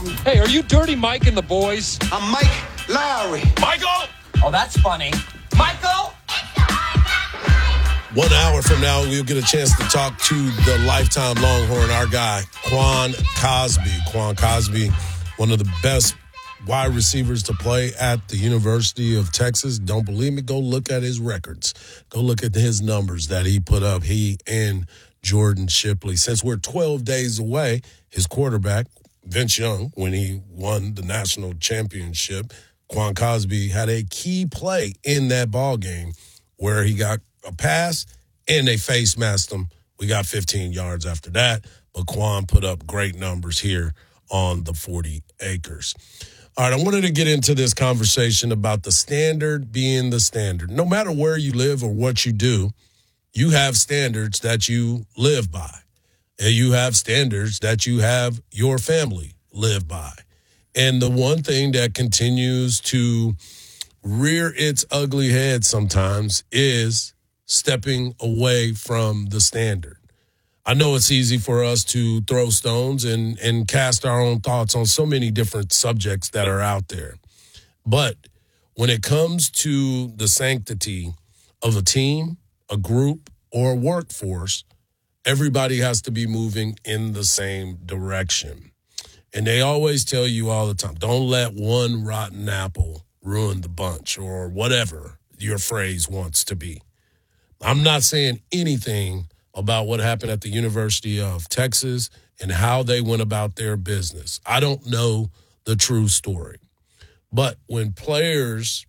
problem. Hey, are you Dirty Mike and the boys? I'm Mike Lowry. Michael! Oh, that's funny. Michael! 1 hour from now, we'll get a chance to talk to the lifetime Longhorn, our guy, Quan Cosby. Quan Cosby, one of the best wide receivers to play at the University of Texas. Don't believe me? Go look at his records. Go look at his numbers that he put up, he and Jordan Shipley. Since we're 12 days away, his quarterback, Vince Young, when he won the national championship, Quan Cosby had a key play in that ball game where he got a pass and they face masked him. We got 15 yards after that, but Quan put up great numbers here on the 40 acres. All right, I wanted to get into this conversation about the standard being the standard. No matter where you live or what you do, you have standards that you live by. And you have standards that you have your family live by. And the one thing that continues to rear its ugly head sometimes is stepping away from the standard. I know it's easy for us to throw stones and cast our own thoughts on so many different subjects that are out there. But when it comes to the sanctity of a team, a group, or a workforce, everybody has to be moving in the same direction. And they always tell you all the time, don't let one rotten apple ruin the bunch, or whatever your phrase wants to be. I'm not saying anything about what happened at the University of Texas and how they went about their business. I don't know the true story. But when players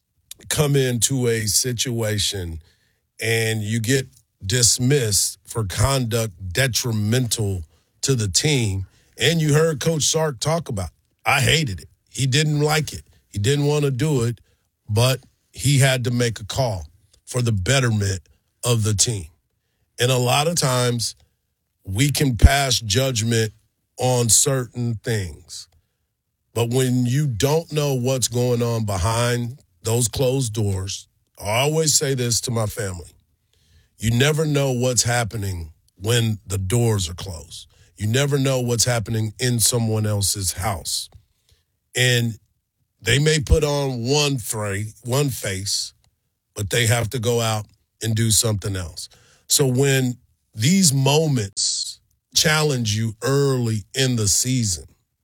come into a situation and you get dismissed for conduct detrimental to the team, and you heard Coach Sark talk about it, I hated it. He didn't like it. He didn't want to do it, but he had to make a call for the betterment of the team. And a lot of times we can pass judgment on certain things. But when you don't know what's going on behind those closed doors, I always say this to my family. You never know what's happening when the doors are closed. You never know what's happening in someone else's house. And they may put on one face, but they have to go out and do something else. So when these moments challenge you early in the season,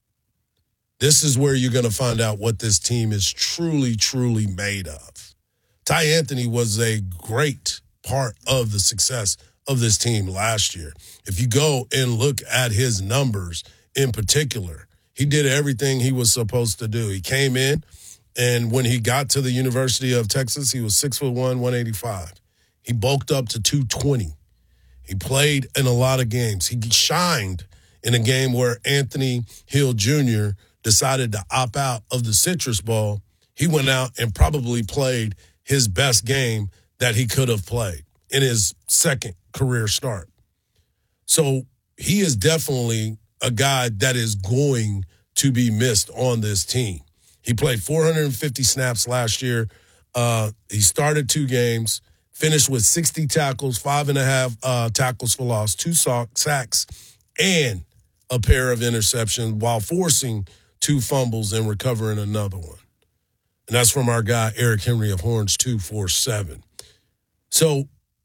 this is where you're going to find out what this team is truly, truly made of. Ty Anthony was a great part of the success of this team last year. If you go and look at his numbers in particular, he did everything he was supposed to do. He came in, and when he got to the University of Texas, he was 6'1", 185. He bulked up to 220. He played in a lot of games. He shined in a game where Anthony Hill Jr. decided to opt out of the Citrus Bowl. He went out and probably played his best game that he could have played in his second career start. So he is definitely a guy that is going to be missed on this team. He played 450 snaps last year. He started 2 games, finished with 60 tackles, 5.5 tackles for loss, 2 sacks, and a pair of interceptions while forcing 2 fumbles and recovering another one. And that's from our guy, Eric Henry of Horns 247. So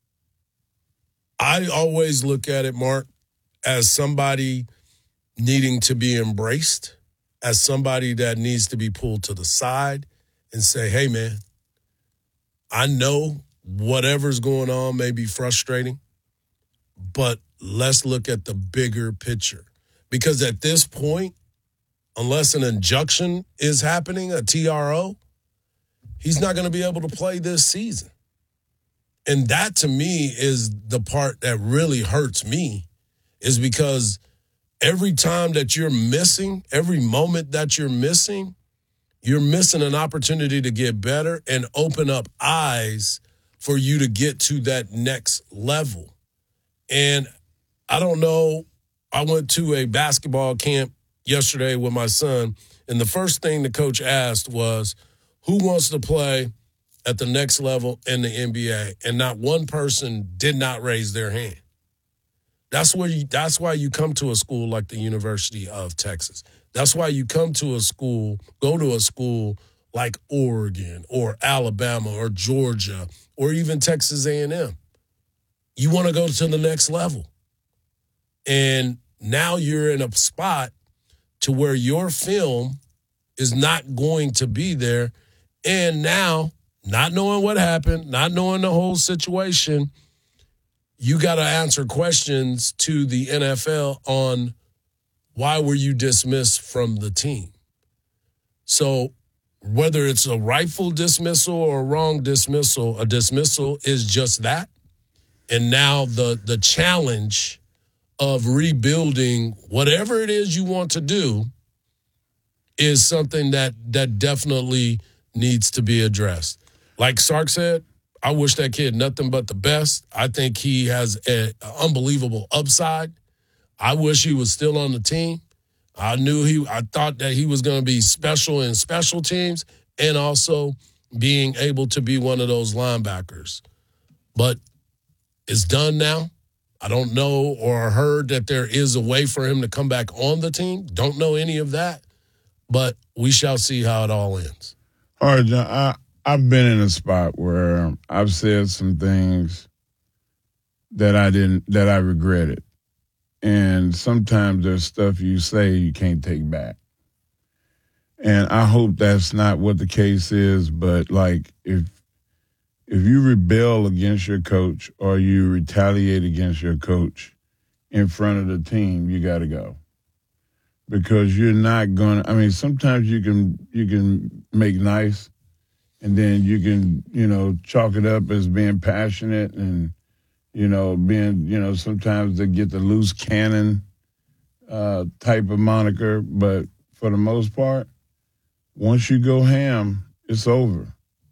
I always look at it, Mark, as somebody needing to be embraced, as somebody that needs to be pulled to the side and say, hey, man, I know whatever's going on may be frustrating, but let's look at the bigger picture. Because at this point, unless an injunction is happening, a TRO, he's not going to be able to play this season. And that, to me, is the part that really hurts me, is because every time that you're missing, every moment that you're missing an opportunity to get better and open up eyes for you to get to that next level. And I don't know, I went to a basketball camp yesterday with my son, and the first thing the coach asked was, who wants to play at the next level in the NBA? And not one person did not raise their hand. That's why you come to a school like the University of Texas. That's why you go to a school like Oregon or Alabama or Georgia or even Texas A&M. You want to go to the next level. And now you're in a spot to where your film is not going to be there. And now, not knowing what happened, not knowing the whole situation, you got to answer questions to the NFL on why were you dismissed from the team. So whether it's a rightful dismissal or a wrong dismissal, a dismissal is just that. And now the challenge of rebuilding whatever it is you want to do is something that definitely needs to be addressed. Like Sark said, I wish that kid nothing but the best. I think he has an unbelievable upside. I wish he was still on the team. I thought that he was going to be special in special teams and also being able to be one of those linebackers. But it's done now. I don't know or heard that there is a way for him to come back on the team. Don't know any of that. But we shall see how it all ends. All right, John, I've been in a spot where I've said some things that I regretted. And sometimes there's stuff you say you can't take back. And I hope that's not what the case is, but like if you rebel against your coach or you retaliate against your coach in front of the team, you got to go. Because you're not going to, I mean, sometimes you can make nice and then you can, chalk it up as being passionate and, being, sometimes they get the loose cannon type of moniker. But for the most part, once you go ham, it's over.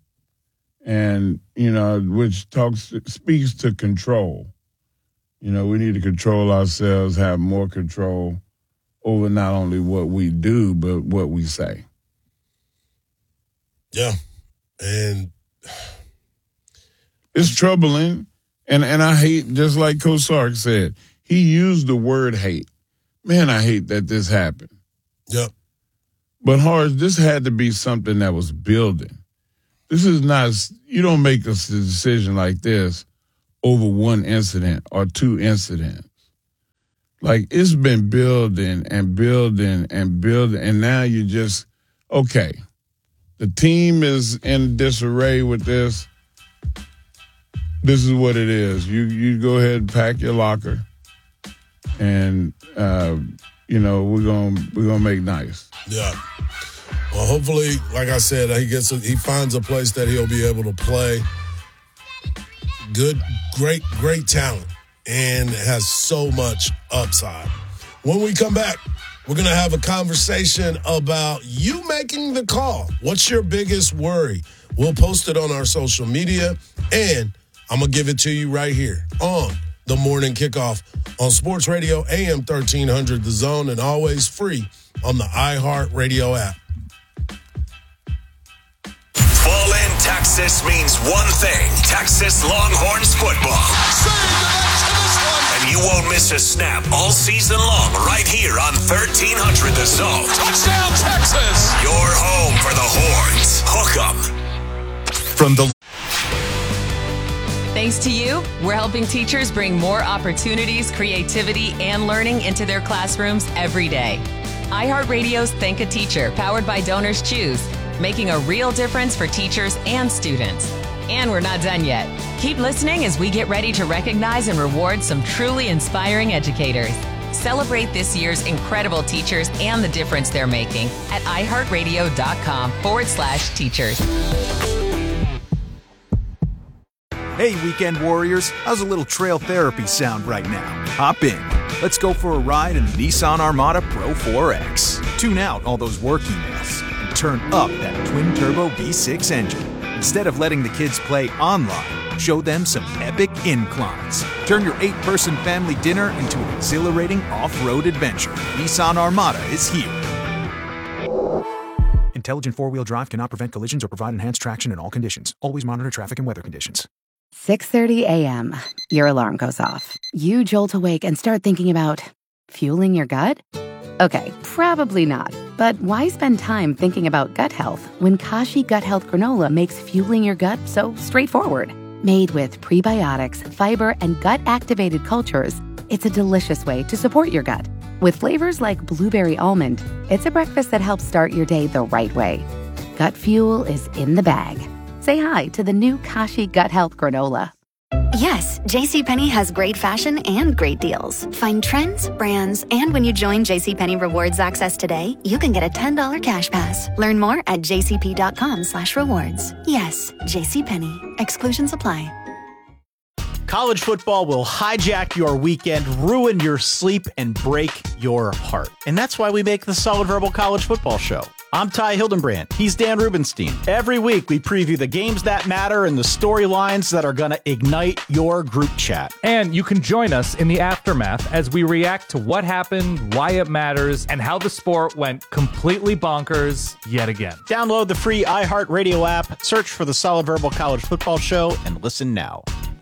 And, which speaks to control. We need to control ourselves, have more control over not only what we do, but what we say. Yeah. And it's troubling. And I hate, just like Coach Sark said, he used the word hate. Man, I hate that this happened. Yep. But Horace, this had to be something that was building. This is not, you don't make a decision like this over one incident or two incidents. Like, it's been building and building and building, and now you just, okay, the team is in disarray with this. This is what it is. You go ahead and pack your locker, and, we're gonna make nice. Yeah. Well, hopefully, like I said, he finds a place that he'll be able to play. Good, great talent. And has so much upside. When we come back, we're going to have a conversation about you making the call. What's your biggest worry? We'll post it on our social media, and I'm going to give it to you right here on the Morning Kickoff on Sports Radio AM 1300 The Zone, and always free on the iHeartRadio app. Fall in Texas means one thing: Texas Longhorns football. And you won't miss a snap all season long right here on 1300 The Zone. Touchdown, Texas! Your home for the Horns. Hook 'em. Thanks to you, we're helping teachers bring more opportunities, creativity, and learning into their classrooms every day. iHeartRadio's Thank a Teacher, powered by Donors Choose, making a real difference for teachers and students. And we're not done yet. Keep listening as we get ready to recognize and reward some truly inspiring educators. Celebrate this year's incredible teachers and the difference they're making at iHeartRadio.com/teachers. Hey, weekend warriors, how's a little trail therapy sound right now? Hop in. Let's go for a ride in the Nissan Armada Pro 4X. Tune out all those work emails and turn up that twin-turbo V6 engine. Instead of letting the kids play online, show them some epic inclines. Turn your 8-person family dinner into an exhilarating off-road adventure. Nissan Armada is here. Intelligent four-wheel drive cannot prevent collisions or provide enhanced traction in all conditions. Always monitor traffic and weather conditions. 6:30 a.m. Your alarm goes off. You jolt awake and start thinking about fueling your gut? Okay, probably not. But why spend time thinking about gut health when Kashi Gut Health Granola makes fueling your gut so straightforward? Made with prebiotics, fiber, and gut-activated cultures, it's a delicious way to support your gut. With flavors like blueberry almond, it's a breakfast that helps start your day the right way. Gut fuel is in the bag. Say hi to the new Kashi Gut Health Granola. Yes, JCPenney has great fashion and great deals. Find trends, brands, and when you join JCPenney Rewards Access today, you can get a $10 cash pass. Learn more at jcp.com/rewards. Yes, JCPenney. Exclusions apply. College football will hijack your weekend, ruin your sleep, and break your heart. And that's why we make the Solid Verbal College Football Show. I'm Ty Hildenbrand. He's Dan Rubenstein. Every week, we preview the games that matter and the storylines that are going to ignite your group chat. And you can join us in the aftermath as we react to what happened, why it matters, and how the sport went completely bonkers yet again. Download the free iHeartRadio app, search for the Solid Verbal College Football Show, and listen now.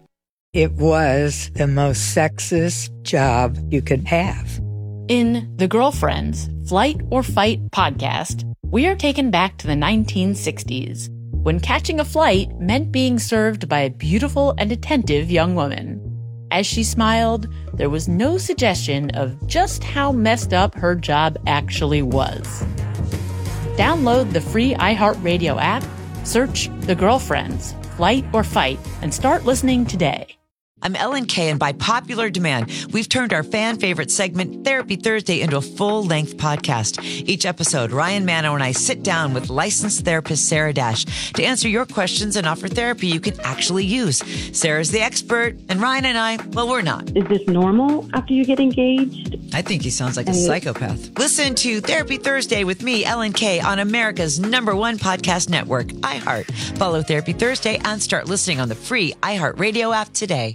It was the most sexist job you could have. In The Girlfriends, Flight or Fight podcast, we are taken back to the 1960s, when catching a flight meant being served by a beautiful and attentive young woman. As she smiled, there was no suggestion of just how messed up her job actually was. Download the free iHeartRadio app, search The Girlfriends, Flight or Fight, and start listening today. I'm Ellen Kay, and by popular demand, we've turned our fan favorite segment, Therapy Thursday, into a full-length podcast. Each episode, Ryan Manno and I sit down with licensed therapist Sarah Dash to answer your questions and offer therapy you can actually use. Sarah's the expert, and Ryan and I, well, we're not. Is this normal after you get engaged? I think he sounds like a psychopath. Listen to Therapy Thursday with me, Ellen Kay, on America's #1 podcast network, iHeart. Follow Therapy Thursday and start listening on the free iHeartRadio app today.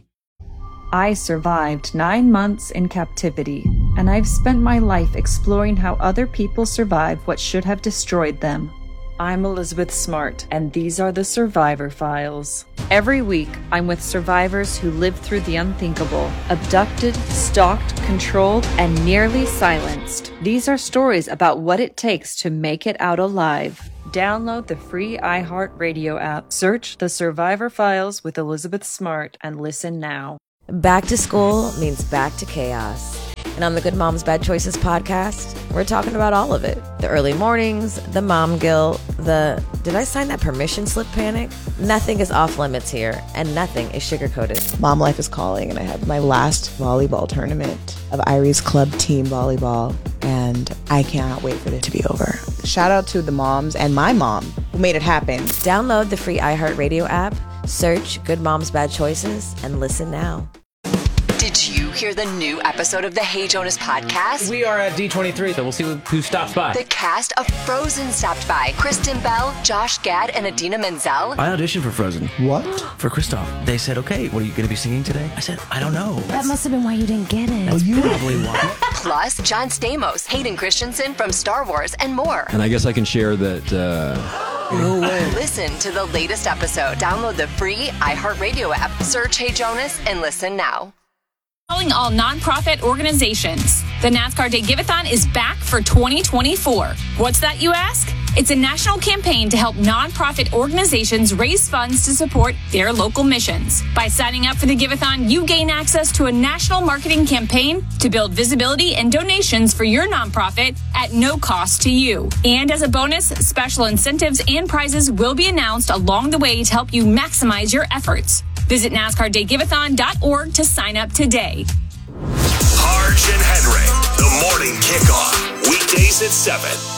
I survived 9 months in captivity, and I've spent my life exploring how other people survive what should have destroyed them. I'm Elizabeth Smart, and these are the Survivor Files. Every week, I'm with survivors who lived through the unthinkable, abducted, stalked, controlled, and nearly silenced. These are stories about what it takes to make it out alive. Download the free iHeartRadio app, search The Survivor Files with Elizabeth Smart, and listen now. Back to school means back to chaos. And on the Good Moms Bad Choices podcast, we're talking about all of it. The early mornings, the mom guilt, the did I sign that permission slip panic? Nothing is off limits here, and nothing is sugar-coated. Mom life is calling, and I have my last volleyball tournament of Irie's club team volleyball, and I cannot wait for it to be over. Shout out to the moms and my mom who made it happen. Download the free iHeartRadio app, search Good Moms Bad Choices, and listen now. Did you hear the new episode of the Hey Jonas podcast? We are at D23, so we'll see who stops by. The cast of Frozen stopped by. Kristen Bell, Josh Gad, and Idina Menzel. I auditioned for Frozen. What? For Kristoff. They said, okay, what are you going to be singing today? I said, I don't know. That must have been why you didn't get it. That's probably why. Plus, John Stamos, Hayden Christensen from Star Wars, and more. And I guess I can share that... No way. Listen to the latest episode. Download the free iHeartRadio app. Search Hey Jonas and listen now. Calling all nonprofit organizations. The NASCAR Day Give-A-thon is back for 2024. What's that, you ask? It's a national campaign to help nonprofit organizations raise funds to support their local missions. By signing up for the Give-A-thon, you gain access to a national marketing campaign to build visibility and donations for your nonprofit at no cost to you. And as a bonus, special incentives and prizes will be announced along the way to help you maximize your efforts. Visit NASCARDayGiveathon.org to sign up today. Harge and Henry, the morning kickoff, weekdays at 7.